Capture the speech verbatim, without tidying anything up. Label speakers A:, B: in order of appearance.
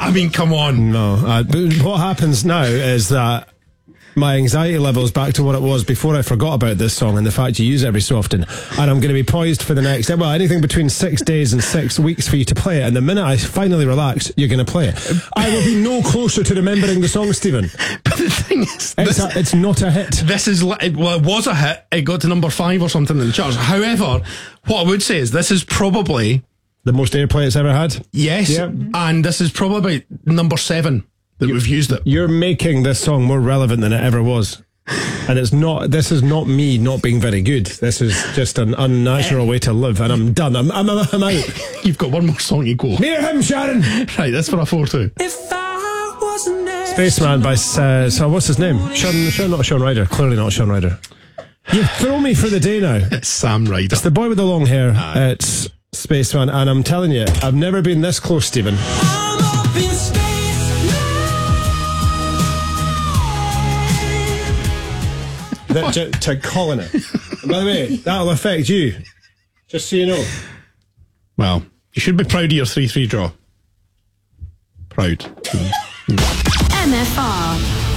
A: I mean, come on.
B: No. Uh, but what happens now is that my anxiety level is back to what it was before I forgot about this song and the fact you use it every so often. And I'm going to be poised for the next, well, anything between six days and six weeks for you to play it. And the minute I finally relax, you're going to play it. I will be no closer to remembering the song, Stephen.
A: But the thing is,
B: It's,
A: this,
B: a, it's not a hit.
A: this is, li- well, it was a hit. It got to number five or something in the charts. However, what I would say is this is probably
B: The most airplay it's ever had.
A: yes,
B: Yep.
A: and this is probably number seven that we've used it.
B: You're making this song more relevant than it ever was. And it's not, this is not me not being very good. This is just an unnatural way to live. And I'm done. I'm, I'm, I'm out.
A: You've got one more song to go.
B: Me or him, Sharon?
A: Right, that's for a four two.
C: If I wasn't
B: Spaceman by, uh, so what's his name? Sean, Sean, not Sean Ryder. Clearly not Sean Ryder. You throw me for the day now.
A: It's Sam Ryder.
B: It's the boy with the long hair.
A: Aye.
B: It's Spaceman. And I'm telling you, I've never been this close, Stephen.
C: I'm up in space
B: That, to, to calling it. And by the way, that'll affect you. Just so you know.
A: Well, you should be proud of your three three draw. Proud.
D: M F R.